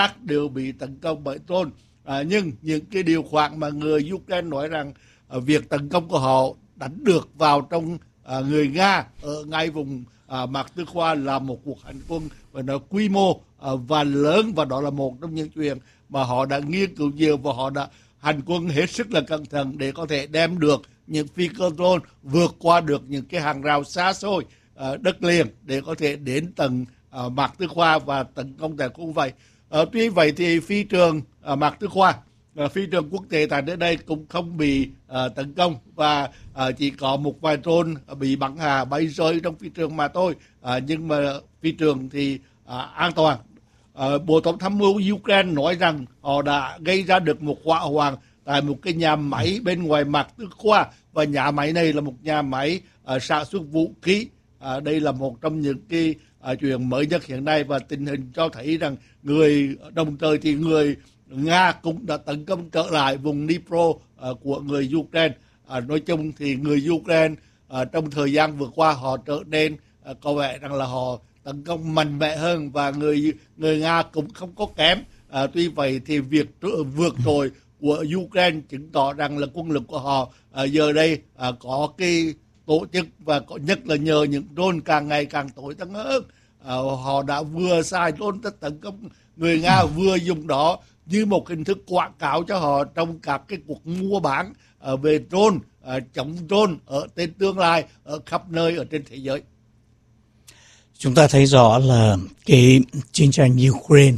khác đều bị tấn công bởi drone. Nhưng những cái điều khoản mà người Ukraine nói rằng việc tấn công của họ đánh được vào trong người Nga ở ngay vùng Mạc Tư Khoa là một cuộc hành quân và nó quy mô và lớn, và đó là một trong những chuyện mà họ đã nghiên cứu nhiều và họ đã hành quân hết sức là cẩn thận để có thể đem được những phi cơ drone vượt qua được những cái hàng rào xa xôi đất liền để có thể đến tận Mạc Tư Khoa và tấn công tại khu vậy. Tuy vậy thì phi trường Mạc Tư Khoa, phi trường quốc tế tại nơi đây cũng không bị tấn công và chỉ có một vài drone bị bắn hạ bay rơi trong phi trường mà thôi. Nhưng mà phi trường thì an toàn. Bộ Tổng tham mưu Ukraine nói rằng họ đã gây ra được một hỏa hoạn tại một cái nhà máy bên ngoài Mạc Tư Khoa, và nhà máy này là một nhà máy sản xuất vũ khí. Đây là một trong những cái chuyện mới nhất hiện nay, và tình hình cho thấy rằng đồng thời thì người Nga cũng đã tấn công trở lại vùng Dnipro của người Ukraine. Nói chung thì người Ukraine trong thời gian vừa qua họ trở nên có vẻ rằng là họ tấn công mạnh mẽ hơn, và người Nga cũng không có kém. Tuy vậy thì việc vượt trội của Ukraine chứng tỏ rằng là quân lực của họ giờ đây có cái tổ chức, và có nhất là nhờ những drone càng ngày càng tối tân hơn. Họ đã vừa xài drone tấn công người Nga, vừa dùng đó như một hình thức quảng cáo cho họ trong các cái cuộc mua bán về drone, chống drone ở trên tương lai ở khắp nơi ở trên thế giới. Chúng ta thấy rõ là cái chiến tranh Ukraine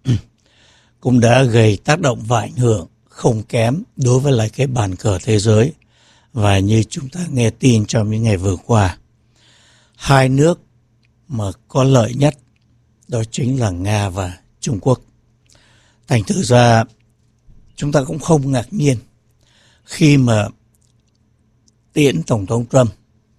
cũng đã gây tác động và ảnh hưởng không kém đối với lại cái bàn cờ thế giới. Và như chúng ta nghe tin trong những ngày vừa qua, hai nước mà có lợi nhất đó chính là Nga và Trung Quốc. Thành thử ra chúng ta cũng không ngạc nhiên khi mà tiễn Tổng thống Trump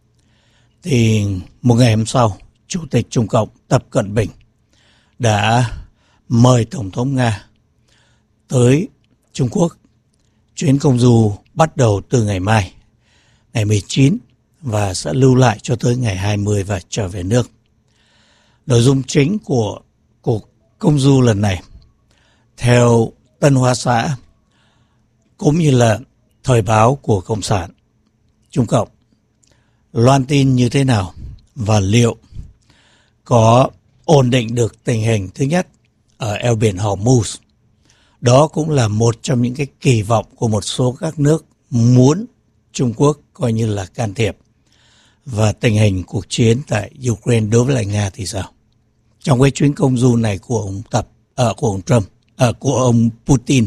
thì một ngày hôm sau, Chủ tịch Trung Cộng Tập Cận Bình đã mời Tổng thống Nga tới Trung Quốc. Chuyến công du bắt đầu từ ngày mai, ngày 19, và sẽ lưu lại cho tới ngày 20 và trở về nước. Nội dung chính của cuộc công du lần này, theo Tân Hoa Xã cũng như là thời báo của Cộng sản Trung Cộng, loan tin như thế nào và liệu có ổn định được tình hình thứ nhất ở eo biển Hormuz. Đó cũng là một trong những cái kỳ vọng của một số các nước muốn Trung Quốc coi như là can thiệp. Và tình hình cuộc chiến tại Ukraine đối với lại Nga thì sao? Trong cái chuyến công du này của ông của ông Trump, của ông Putin.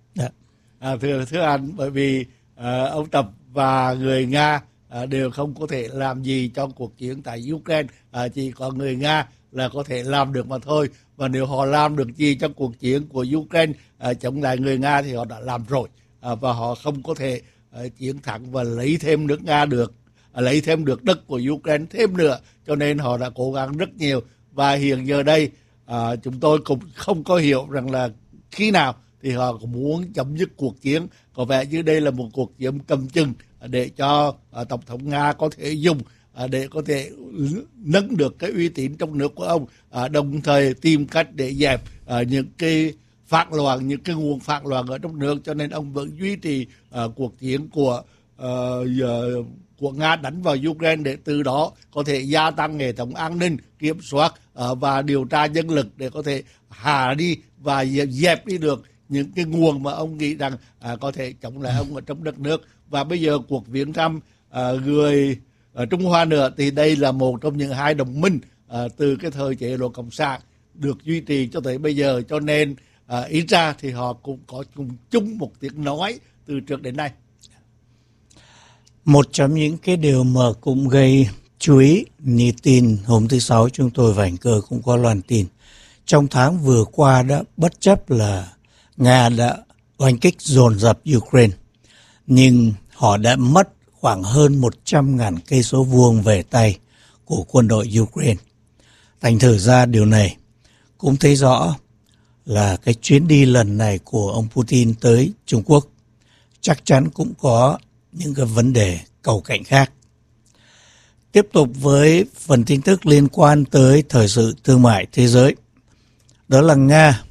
Thưa anh, bởi vì ông Tập và người Nga đều không có thể làm gì trong cuộc chiến tại Ukraine, chỉ có người Nga là có thể làm được mà thôi. Và nếu họ làm được gì trong cuộc chiến của Ukraine chống lại người Nga thì họ đã làm rồi, và họ không có thể chiến thắng và lấy thêm nước Nga được, lấy thêm được đất của Ukraine thêm nữa, cho nên họ đã cố gắng rất nhiều. Và hiện giờ đây chúng tôi cũng không có hiểu rằng là khi nào thì họ cũng muốn chấm dứt cuộc chiến. Có vẻ như đây là một cuộc chiến cầm chừng để cho Tổng thống Nga có thể dùng để có thể nâng được cái uy tín trong nước của ông, đồng thời tìm cách để dẹp những cái phản loạn, những cái nguồn phản loạn ở trong nước. Cho nên ông vẫn duy trì cuộc chiến của Nga đánh vào Ukraine để từ đó có thể gia tăng hệ thống an ninh, kiểm soát và điều tra nhân lực để có thể hạ đi và dẹp đi được những cái nguồn mà ông nghĩ rằng có thể chống lại ông ở trong đất nước. Và bây giờ cuộc viếng thăm người Trung Hoa nữa thì đây là một trong những hai đồng minh từ cái thời chế độ Cộng sản được duy trì cho tới bây giờ. Cho nên ít ra thì họ cũng có cùng chung một tiếng nói từ trước đến nay. Một trong những cái điều mà cũng gây chú ý như tin hôm thứ Sáu chúng tôi và Ảnh Cơ cũng có loan tin. Trong tháng vừa qua đã bất chấp là Nga đã oanh kích dồn dập Ukraine, nhưng họ đã mất khoảng hơn 100.000 cây số vuông về tay của quân đội Ukraine. Thành thử ra điều này cũng thấy rõ là cái chuyến đi lần này của ông Putin tới Trung Quốc chắc chắn cũng có những cái vấn đề cầu cạnh khác. Tiếp tục với phần tin tức liên quan tới thời sự thương mại thế giới. Đó là Nga